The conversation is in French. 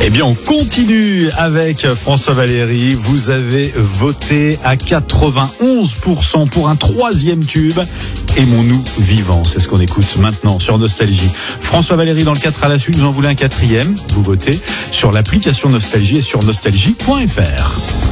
Eh bien, on continue avec François Valéry. Vous avez voté à 91% pour un troisième tube. Aimons-nous vivants, c'est ce qu'on écoute maintenant sur Nostalgie. François Valéry dans le 4 à la suite, vous en voulez un quatrième. Vous votez sur l'application Nostalgie et sur nostalgie.fr.